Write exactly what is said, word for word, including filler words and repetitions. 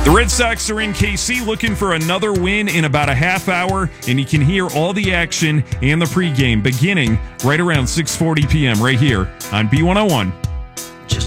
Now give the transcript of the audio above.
The Red Sox are in K C looking for another win in about a half hour, and you can hear all the action and the pregame beginning right around six forty p.m. right here on B one oh one